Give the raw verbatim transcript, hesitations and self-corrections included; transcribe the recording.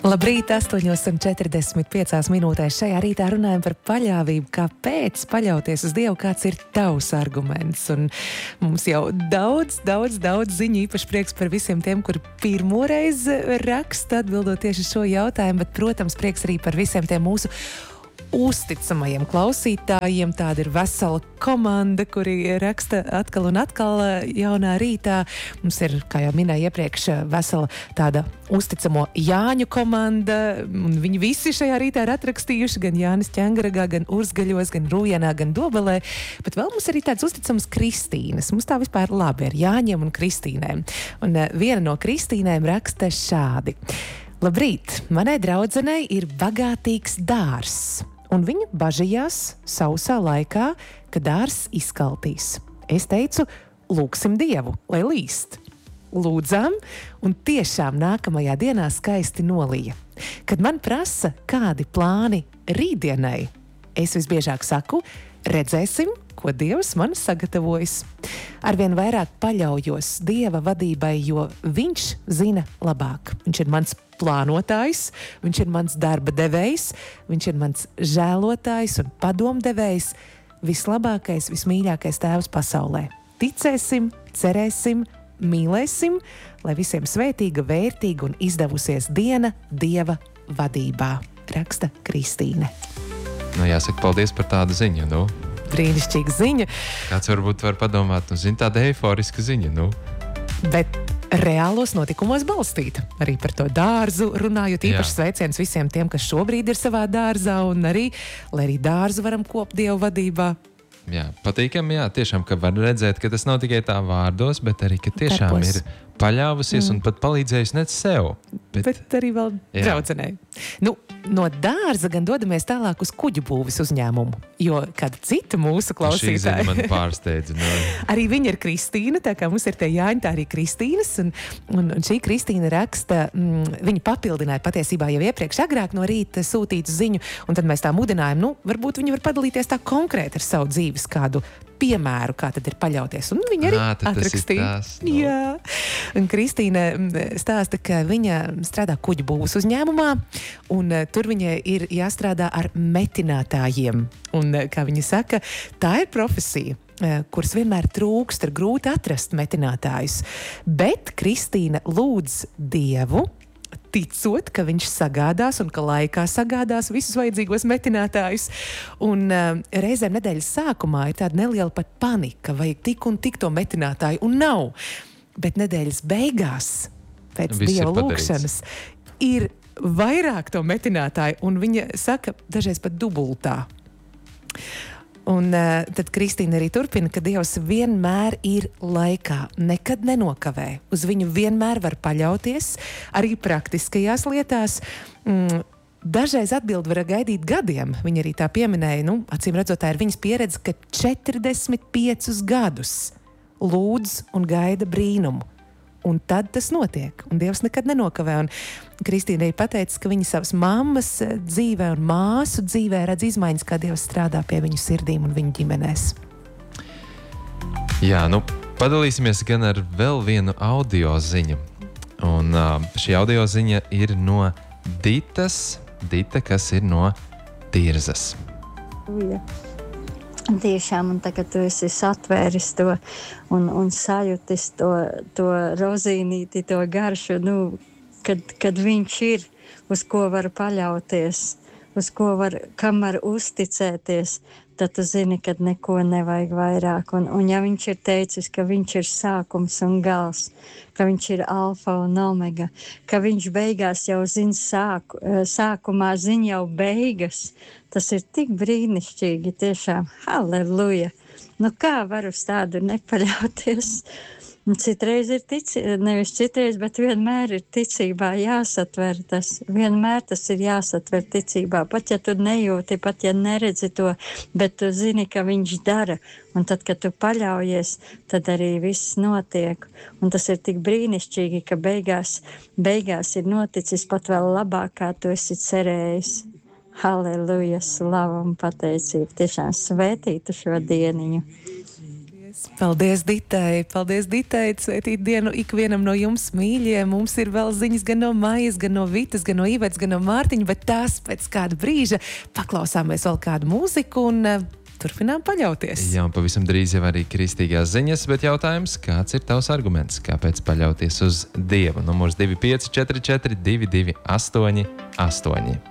Labrīt, astoņos četrdesmit piecās minūtēs šajā rītā runājam par paļāvību. Kāpēc paļauties uz Dievu, kāds ir tavs arguments? Un mums jau daudz, daudz, daudz ziņu, īpaši prieks par visiem tiem, kuri pirmoreiz raksta atbildot tieši šo jautājumu, bet, protams, prieks arī par visiem tiem mūsu uzticamajiem klausītājiem. Tāda ir vesela komanda, kuri raksta atkal un atkal jaunā rītā. Mums ir, kā jau minēju iepriekš, vesela tāda uzticamo Jāņu komanda, un viņi visi šajā rītā ir atrakstījuši gan Jānis Ķengaragā, gan Urzgaļos, gan Rūjenā, gan Dobelē, bet vēl mums arī tāds uzticams Kristīnas. Mums tā vispār labi ar Jāņiem un Kristīnēm. Un viena no Kristīnēm raksta šādi. Labrīt, manai draudzenei ir bagātīgs dārzs, un viņa bažījās sausā laikā, ka dārzs izkaltīs. Es teicu, lūgsim Dievu, lai līst. Lūdzām, un tiešām nākamajā dienā skaisti nolija. Kad man prasa, kādi plāni rītdienai, es visbiežāk saku, redzēsim, ko Dievs man sagatavojas. Arvien vairāk paļaujos Dieva vadībai, jo viņš zina labāk. Viņš ir mans plānotājs, viņš ir mans darba devējs, viņš ir mans žēlotājs un padomdevējs, vislabākais, vismīļākais tēvs pasaulē. Ticēsim, cerēsim, mīlēsim, lai visiem svētīga, vērtīga un izdevusies diena Dieva vadībā, raksta Kristīne. Nu, jāsaka, paldies par tādu ziņu, nu. Brīnišķīga ziņa. Kāds varbūt var padomāt, nu, zin, tāda eiforiska ziņa, nu. Bet reālos notikumos balstīta. Arī par to dārzu runājot, īpaši sveiciens visiem tiem, kas šobrīd ir savā dārzā, un arī, lai arī dārzu varam kopt Dievu vadībā. Jā, patīkami, jā, tiešām, ka var redzēt, ka tas nav tikai tā vārdos, bet arī, ka tiešām Darbos. ir paļāvusies mm. un pat palīdzējusi ne sev. Bet, bet arī vēl jā. draudzenei. Nu, no dārza gan dodamies tālāk uz kuģu būvis uzņēmumu, jo kāda cita mūsu klausītāja. Šī ziņa man pārsteidza. No. Arī viņa ir Kristīna, tā kā mums ir tie Jāņi, tā arī Kristīnas, un, un, un šī Kristīna raksta, mm, viņa papildināja patiesībā jau iepriekš agrāk no rīta sūtītu ziņu, un tad mēs tā mudinājām, nu, varbūt viņa var padalīties tā konkrēti ar savu dzīves kādu piemēru, kā tad ir paļauties. Un viņa arī Ā, atrakstīja. Tas ir tas, no. Jā. Un Kristīna stāsta, ka viņa strādā kuģu būvas uzņēmumā, un uh, tur viņai ir jāstrādā ar metinātājiem. Un, uh, kā viņa saka, tā ir profesija, uh, kuras vienmēr trūkst, ir grūti atrast metinātājus. Bet Kristīna lūdz Dievu, ticot, ka viņš sagādās un ka laikā sagādās visus vajadzīgos metinātājus. Un uh, reizēm nedēļas sākumā ir tāda neliela pat panika, vajag tik un tik to metinātāju, un nav. Bet nedēļas beigās, pēc Viss Dieva ir lūkšanas, ir vairāk to metinātāju, un viņa saka, dažreiz pat dubultā. Un uh, tad Kristīna arī turpina, ka Dievs vienmēr ir laikā, nekad nenokavē. Uz viņu vienmēr var paļauties, arī praktiskajās lietās. Mm, dažreiz atbildi var gaidīt gadiem. Viņa arī tā pieminēja, nu, acīm redzot, tā ir viņas pieredze, ka četrdesmit piecus gadus lūdz un gaida brīnumu. Un tad tas notiek, un Dievs nekad nenokavē. Un Kristīna arī pateica, ka viņa savas mammas dzīvē un māsu dzīvē redz izmaiņas, kā Dievs strādā pie viņu sirdīm un viņu ģimenēs. Jā, nu, padalīsimies gan ar vēl vienu audio ziņu. Un uh, šī audio ziņa ir no Ditas, Dita, kas ir no Tirzas. Jā. Tiešām, un tagad tu esi atvēris to un, un sajūtis to, to rozīnīti, to garšu, nu, kad, kad viņš ir, uz ko var paļauties, uz ko var, kam var uzticēties, tad tu zini, ka neko nevajag vairāk. Un, un ja viņš ir teicis, ka viņš ir sākums un gals, ka viņš ir alfa un omega, ka viņš beigās jau zina sāku, sākumā zina jau beigas, tas ir tik brīnišķīgi, tiešām, halleluja. Nu kā var uz tādu nepaļauties? Citreiz ir ticība, nevis citreiz, bet vienmēr ir ticībā jāsatver tas. Vienmēr tas ir jāsatver ticībā. Pat ja tu nejūti, pat ja neredzi to, bet tu zini, ka viņš dara. Un tad, kad tu paļaujies, tad arī viss notiek. Un tas ir tik brīnišķīgi, ka beigās, beigās ir noticis pat vēl labāk, kā tu esi cerējis. Halleluja, slava un pateicība. Tiešām svētītu šo dieniņu. Paldies, Ditai! Paldies, Ditai! Svētīt dienu ikvienam no jums, mīļie! Mums ir vēl ziņas gan no Maijas, gan no Vitas, gan no Ivetas, gan no Mārtiņa, bet tās pēc kāda brīža paklausāmies vēl kādu mūziku un uh, turpinām paļauties. Jā, un pavisam drīz jau arī kristīgās ziņas, bet jautājums, kāds ir tavs arguments? Kāpēc paļauties uz Dievu? Numurs divi pieci četri četri divi divi astoņi astoņi.